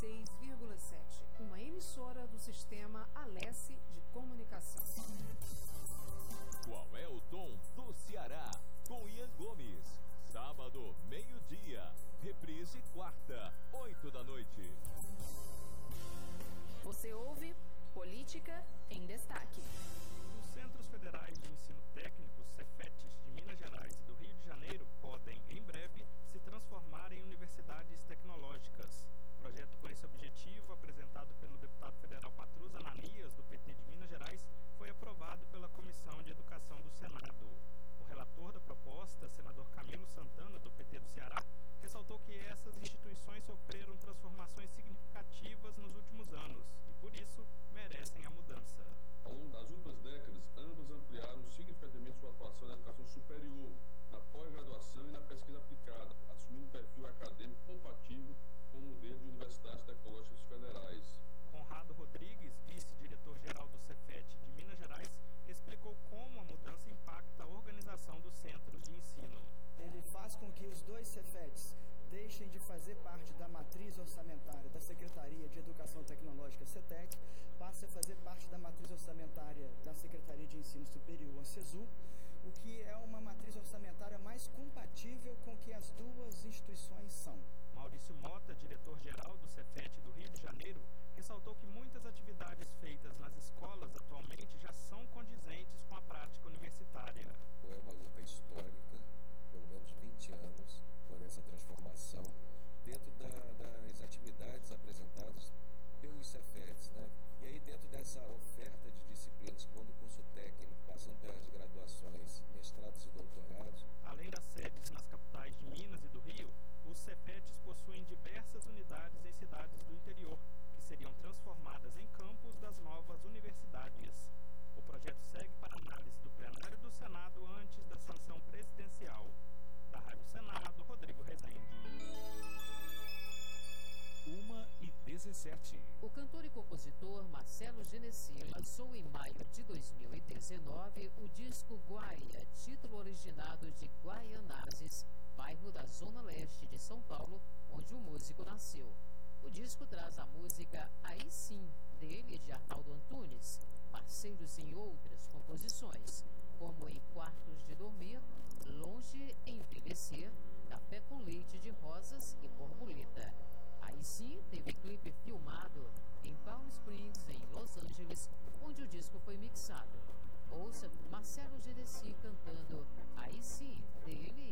96,7, uma emissora do sistema Alesse de Comunicação. Qual é o tom do Ceará? Com Ian Gomes. Sábado, meio-dia. Reprise quarta, 8 da noite. Você ouve Política em Destaque. Os Centros Federais de Ensino Técnico, CEFETs, de Minas Gerais e do Rio de Janeiro podem, em breve, se transformar em universidades tecnológicas. O projeto com esse objetivo, apresentado pelo deputado federal Patrus Ananias, do PT de Minas Gerais, foi aprovado pela Comissão de Educação do Senado. O relator da proposta, senador Camilo Santana, do PT do Ceará, ressaltou que essas instituições sofreram transformações significativas nos últimos anos e, por isso, merecem a mudança. Ao longo das últimas décadas, ambas ampliaram significativamente sua atuação na educação superior, na pós-graduação e na pesquisa aplicada, assumindo um perfil acadêmico compatível com o modelo de universidades tecnológicas federais. Conrado Rodrigues, vice-diretor-geral do CEFET de Minas Gerais, explicou como a mudança impacta a organização dos centros de ensino. Ele faz com que os dois CEFETs deixem de fazer parte da matriz orçamentária da Secretaria de Educação Tecnológica, CETEC, passe a fazer parte da matriz orçamentária da Secretaria de Ensino Superior, a CESU, o que é uma matriz orçamentária mais compatível com o que as duas instituições são. Maurício Mota, diretor-geral do CEFET do Rio de Janeiro, ressaltou que muitas atividades feitas nas escolas atualmente já são condizentes com a prática universitária. É uma luta histórica, pelo menos 20 anos, por essa transformação dentro das atividades apresentadas pelos CEFETs, né? E aí dentro dessa oferta de disciplinas, como do curso técnico, passando pelas graduações, mestrados e doutorados. Além das sedes nas capitais de Minas e do Rio, os CEFETs possuem diversas unidades em cidades do interior, que seriam transformadas em campus das novas universidades. O projeto segue para análise do plenário do Senado antes da sanção presidencial. Da Rádio Senado, Rodrigo Rezende. 1h17. O cantor e compositor Marcelo Genesi lançou em maio de 2019 o disco Guaia, título originado de Guaianazes, bairro da Zona Leste de São Paulo, onde o músico nasceu. O disco traz a música Aí Sim, dele e de Arnaldo Antunes, parceiros em outras composições, como Em Quartos de Dormir, Longe Envelhecer, Café com Leite de Rosas e Borboleta. Aí Sim teve clipe filmado em Palm Springs, em Los Angeles, onde o disco foi mixado. Ouça Marcelo Genesi cantando Aí Sim, dele